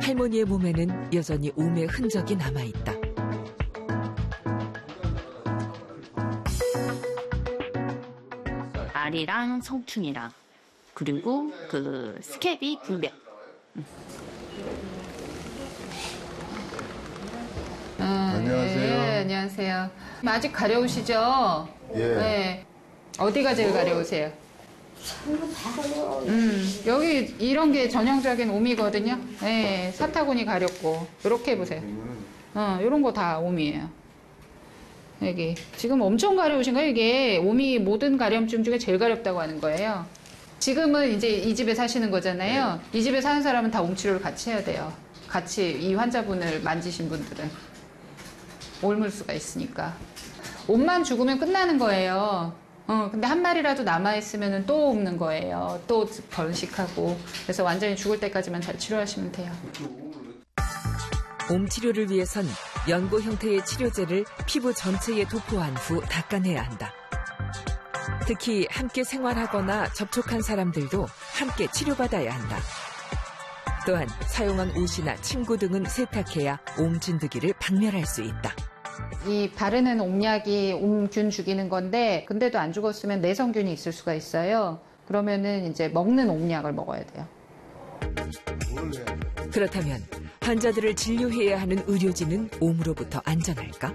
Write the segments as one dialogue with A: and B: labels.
A: 할머니의 몸에는 여전히 옴의 흔적이 남아있다.
B: 알이랑 성충이랑 그리고 그 스케비 굴벽.
C: 안녕하세요.
D: 네, 안녕하세요. 아직 가려우시죠?
C: 예.
D: 네. 어디가 제일 가려우세요? 여기 이런 게 전형적인 옴이거든요. 네, 사타구니 가렵고 이렇게 해보세요. 이런 거 다 옴이에요. 여기 지금 엄청 가려우신 거예요. 이게 옴이 모든 가려움증 중에 제일 가렵다고 하는 거예요. 지금은 이제 이 집에 사시는 거잖아요. 이 집에 사는 사람은 다 옴 치료를 같이 해야 돼요. 같이 이 환자분을 만지신 분들은 옮을 수가 있으니까. 옴만 죽으면 끝나는 거예요. 근데 한 마리라도 남아있으면 또 옮는 거예요. 또 번식하고. 그래서 완전히 죽을 때까지만 잘 치료하시면 돼요.
A: 옴 치료를 위해선 연고 형태의 치료제를 피부 전체에 도포한 후 닦아내야 한다. 특히 함께 생활하거나 접촉한 사람들도 함께 치료받아야 한다. 또한 사용한 옷이나 침구 등은 세탁해야 옴 진드기를 박멸할 수 있다.
D: 이 바르는 옴약이 옴균 죽이는 건데 근데도 안 죽었으면 내성균이 있을 수가 있어요. 그러면은 이제 먹는 옴약을 먹어야 돼요.
A: 그렇다면 환자들을 진료해야 하는 의료진은 옴으로부터 안전할까?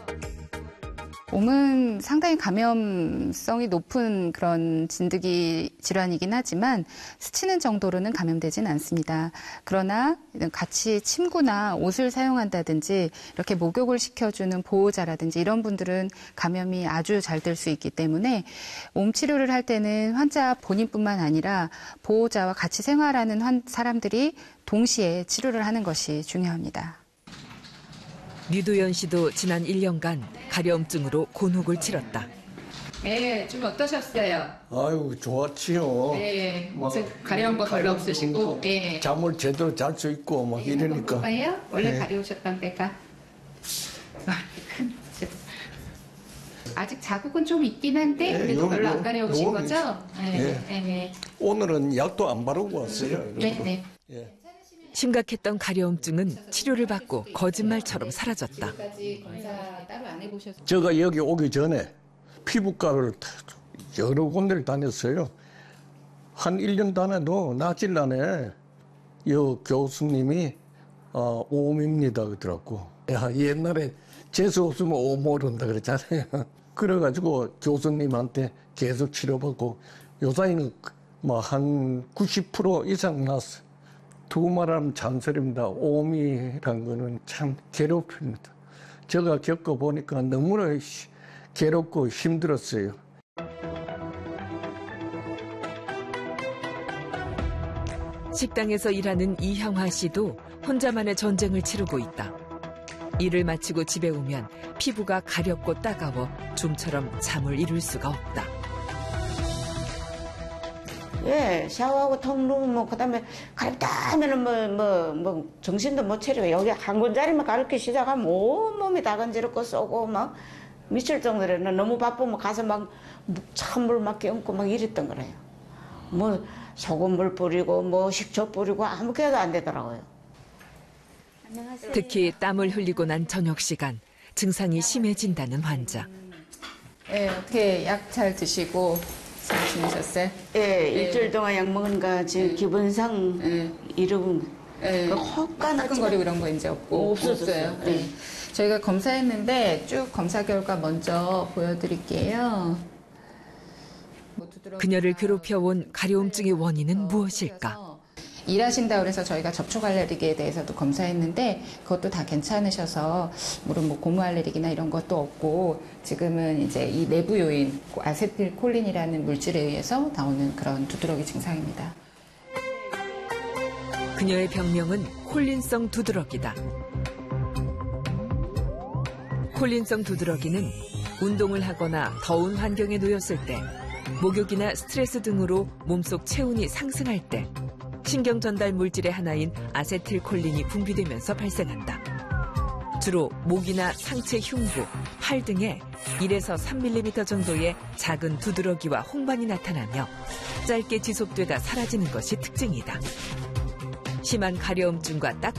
D: 옴은 상당히 감염성이 높은 그런 진드기 질환이긴 하지만 스치는 정도로는 감염되진 않습니다. 그러나 같이 침구나 옷을 사용한다든지 이렇게 목욕을 시켜주는 보호자라든지 이런 분들은 감염이 아주 잘 될 수 있기 때문에 옴 치료를 할 때는 환자 본인뿐만 아니라 보호자와 같이 생활하는 사람들이 동시에 치료를 하는 것이 중요합니다.
A: 류도연 씨도 지난 1년간 가려움증으로 곤혹을 치렀다.
D: 네, 좀 어떠셨어요?
C: 아유, 좋았지요.
D: 네, 가려운 거 별로 없으시고. 네.
C: 잠을 제대로 잘 수 있고 막 이러니까.
D: 예요? 원래
C: 네.
D: 가려우셨던 데가? 아직 자국은 좀 있긴 한데 그래도 별로 안 가려우신 거죠? 네. 네.
C: 오늘은 약도 안 바르고 왔어요.
D: 네.
C: 예.
A: 심각했던 가려움증은 치료를 받고 거짓말처럼 사라졌다.
C: 제가 여기 오기 전에 피부과를 여러 군데를 다녔어요. 한 1년 다녀도 낫질 않네. 여 교수님이 옴입니다 그러더라고. 야, 옛날에 재수 없으면 옴 오른다 그랬잖아요. 그래가지고 교수님한테 계속 치료받고 요사이는 뭐 한 90% 이상 났어요. 두 말하면 잔소리입니다. 옴이란 거는 참 괴롭습니다. 제가 겪어보니까 너무나 괴롭고 힘들었어요.
A: 식당에서 일하는 이향화 씨도 혼자만의 전쟁을 치르고 있다. 일을 마치고 집에 오면 피부가 가렵고 따가워 좀처럼 잠을 이룰 수가 없다.
E: 예, 샤워하고 턱 누우면 그다음에 가렵다 하면은 정신도 못 차려. 여기 한 군자리만 가렵기 시작하면 온몸이 다 간지럽고 쏘고 막 미칠 정도로 너무 바쁘면 가서 막 찬물 막 깨얹고 막 이랬던 거래요. 뭐 소금물 뿌리고 뭐 식초 뿌리고 아무것도 안 되더라고요. 안녕하세요.
A: 특히 땀을 흘리고 난 저녁 시간 증상이 심해진다는 환자.
D: 네, 어떻게 약 잘 드시고 잘 지내셨어요?
E: 예, 일주일 동안 약 먹으니까 지금 기분상 이러고
D: 화끈거리고 이런 거 이제 없어졌어요. 네. 저희가 검사했는데 쭉 검사 결과 먼저 보여드릴게요.
A: 그녀를 괴롭혀온 가려움증의 원인은 무엇일까?
D: 일하신다고 해서 저희가 접촉 알레르기에 대해서도 검사했는데 그것도 다 괜찮으셔서 물론 뭐 고무 알레르기나 이런 것도 없고 지금은 이제 이 내부 요인 아세틸콜린이라는 물질에 의해서 나오는 그런 두드러기 증상입니다.
A: 그녀의 병명은 콜린성 두드러기다. 콜린성 두드러기는 운동을 하거나 더운 환경에 놓였을 때, 목욕이나 스트레스 등으로 몸속 체온이 상승할 때 신경 전달 물질의 하나인 아세틸콜린이 분비되면서 발생한다. 주로 목이나 상체 흉부, 팔 등에 1에서 3mm 정도의 작은 두드러기와 홍반이 나타나며 짧게 지속되다 사라지는 것이 특징이다. 심한 가려움증과 딱